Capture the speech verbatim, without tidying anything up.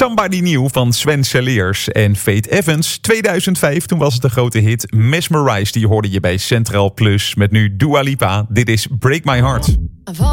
Somebody New van Sven Celiers en Faith Evans. tweeduizend vijf, toen was het de grote hit Mesmerized. Die hoorde je bij Centraal Plus met nu Dua Lipa. Dit is Break My Heart.